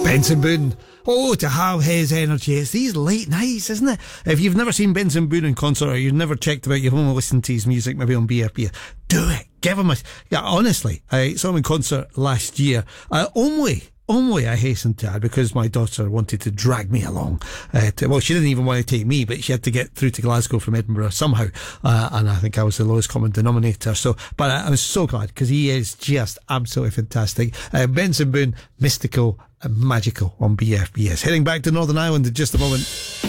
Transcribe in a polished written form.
Benson Boone. Oh, to have his energy. It's these late nights, isn't it? If you've never seen Benson Boone in concert, or you've never checked out, you've only listened to his music maybe on BFB, do it. Give him a... Yeah, honestly, I saw him in concert last year. Only I hastened to add, because my daughter wanted to drag me along. Well, she didn't even want to take me, but she had to get through to Glasgow from Edinburgh somehow. And I think I was the lowest common denominator. But I was so glad, because he is just absolutely fantastic. Benson Boone, mystical and magical on BFBS. Heading back to Northern Ireland in just a moment.